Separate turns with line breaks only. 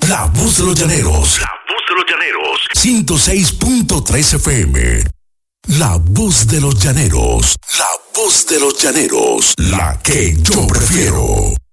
La voz de los llaneros. La voz de los llaneros. 106.3 FM. La voz de los llaneros. La voz de los llaneros. La que yo prefiero.